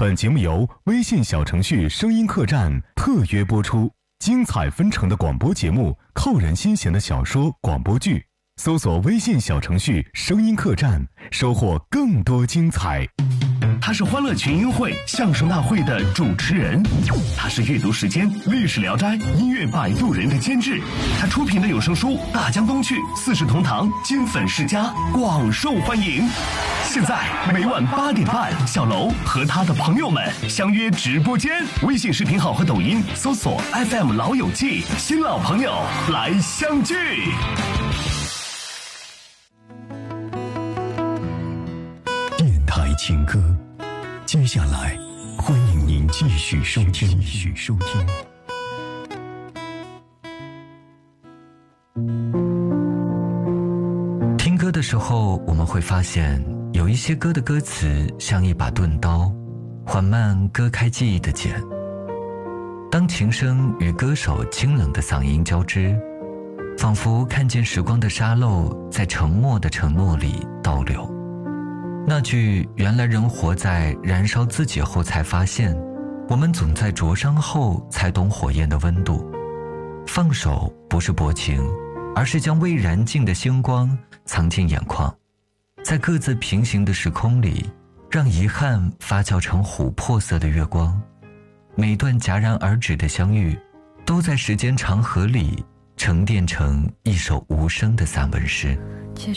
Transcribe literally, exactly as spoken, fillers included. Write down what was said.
本节目由微信小程序声音客栈特约播出，精彩纷呈的广播节目，扣人心弦的小说、广播剧，搜索微信小程序声音客栈，收获更多精彩。 他是欢乐群英会相声大会的主持人，他是阅读时间历史聊斋音乐摆渡人的监制，他出品的有声书《大江东去》《四世同堂》金粉世家广受欢迎。现在每晚八点半，小楼和他的朋友们相约直播间，微信视频号和抖音搜索 F M 老友记，新老朋友来相聚。 电台情歌，接下来欢迎您继续收听。继续收听。 听歌的时候，我们会发现有一些歌的歌词像一把钝刀，缓慢割开记忆的茧。当琴声与歌手清冷的嗓音交织，仿佛看见时光的沙漏在沉默的承诺里倒流。那句原来人活在燃烧自己后才发现，我们总在灼伤后才懂火焰的温度。放手不是薄情，而是将未燃尽的星光藏进眼眶，在各自平行的时空里，让遗憾发酵成琥珀色的月光。每段戛然而止的相遇，都在时间长河里沉淀成一首无声的散文诗。